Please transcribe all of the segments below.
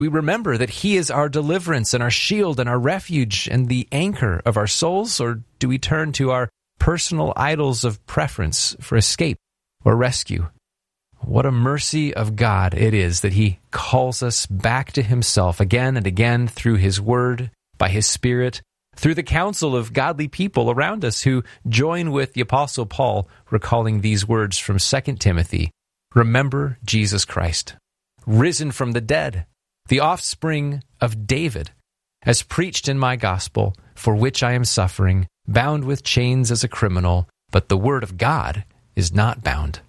We remember that he is our deliverance and our shield and our refuge and the anchor of our souls? Or do we turn to our personal idols of preference for escape or rescue? What a mercy of God it is that he calls us back to himself again and again through his word, by his Spirit, through the counsel of godly people around us who join with the Apostle Paul recalling these words from 2 Timothy. Remember Jesus Christ, risen from the dead, the offspring of David, as preached in my gospel, for which I am suffering, bound with chains as a criminal, but the word of God is not bound.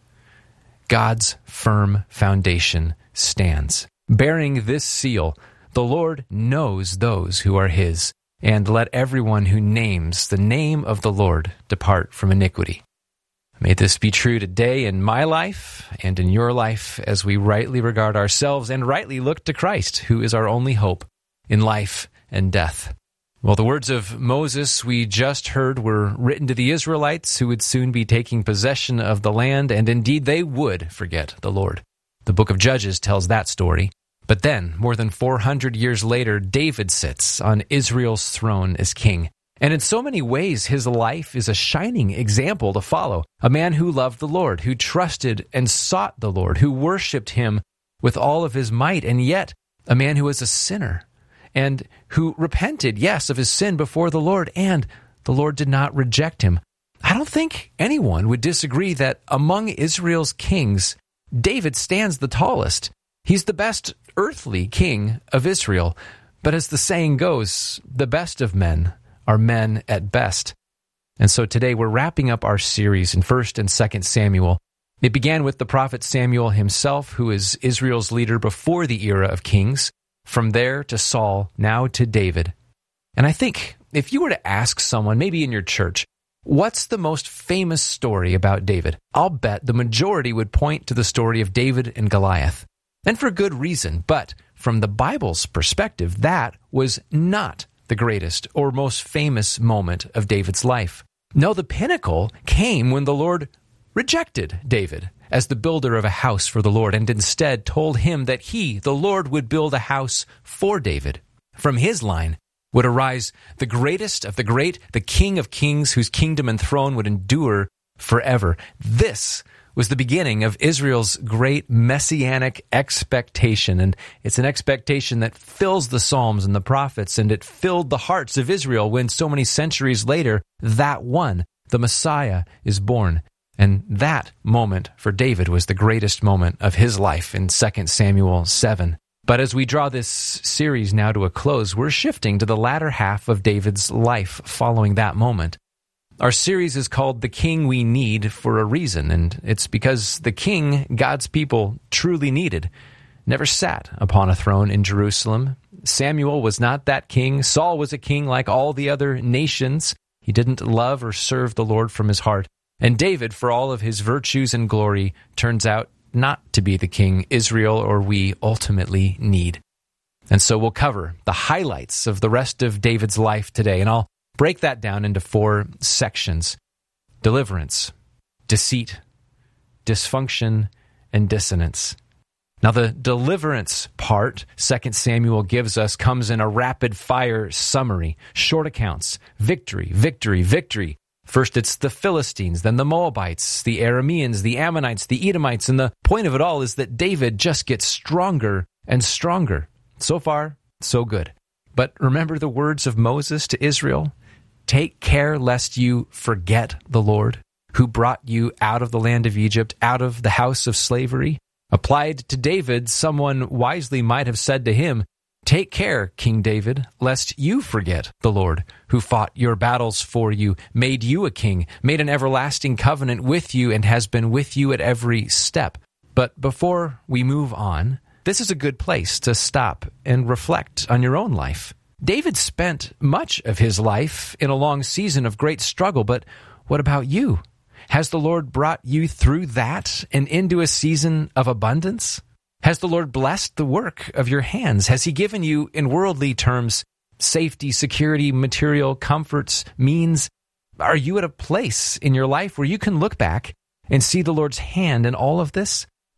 God's firm foundation stands. Bearing this seal, the Lord knows those who are his, and let everyone who names the name of the Lord depart from iniquity. May this be true today in my life and in your life as we rightly regard ourselves and rightly look to Christ, who is our only hope in life and death. Well, the words of Moses we just heard were written to the Israelites who would soon be taking possession of the land, and indeed they would forget the Lord. The book of Judges tells that story. But then, more than 400 years later, David sits on Israel's throne as king. And in so many ways, his life is a shining example to follow. A man who loved the Lord, who trusted and sought the Lord, who worshiped him with all of his might, and yet a man who was a sinner and who repented, yes, of his sin before the Lord, and the Lord did not reject him. I don't think anyone would disagree that among Israel's kings, David stands the tallest. He's the best earthly king of Israel. But as the saying goes, the best of men are men at best. And so today we're wrapping up our series in 1 and 2 Samuel. It began with the prophet Samuel himself, who is Israel's leader before the era of kings. From there to Saul, now to David. And I think if you were to ask someone, maybe in your church, what's the most famous story about David? I'll bet the majority would point to the story of David and Goliath. And for good reason, but from the Bible's perspective, that was not the greatest or most famous moment of David's life. No, the pinnacle came when the Lord rejected David as the builder of a house for the Lord, and instead told him that he, the Lord, would build a house for David. From his line would arise the greatest of the great, the King of Kings, whose kingdom and throne would endure forever. This was the beginning of Israel's great messianic expectation, and it's an expectation that fills the Psalms and the prophets, and it filled the hearts of Israel when so many centuries later, that one, the Messiah, is born. And that moment for David was the greatest moment of his life in 2 Samuel 7. But as we draw this series now to a close, we're shifting to the latter half of David's life following that moment. Our series is called The King We Need for a reason, and it's because the king God's people truly needed never sat upon a throne in Jerusalem. Samuel was not that king. Saul was a king like all the other nations. He didn't love or serve the Lord from his heart. And David, for all of his virtues and glory, turns out not to be the king Israel or we ultimately need. And so we'll cover the highlights of the rest of David's life today, and I'll break that down into 4 sections: deliverance, deceit, dysfunction, and dissonance. Now, the deliverance part 2 Samuel gives us comes in a rapid-fire summary, short accounts, victory, victory, victory. First, it's the Philistines, then the Moabites, the Arameans, the Ammonites, the Edomites, and the point of it all is that David just gets stronger and stronger. So far, so good. But remember the words of Moses to Israel? Take care lest you forget the Lord, who brought you out of the land of Egypt, out of the house of slavery. Applied to David, someone wisely might have said to him, take care, King David, lest you forget the Lord, who fought your battles for you, made you a king, made an everlasting covenant with you, and has been with you at every step. But before we move on, this is a good place to stop and reflect on your own life. David spent much of his life in a long season of great struggle, but what about you? Has the Lord brought you through that and into a season of abundance? Has the Lord blessed the work of your hands? Has he given you, in worldly terms, safety, security, material, comforts, means? Are you at a place in your life where you can look back and see the Lord's hand in all of this?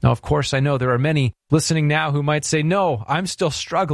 Now, of course, I know there are many listening now who might say, no, I'm still struggling.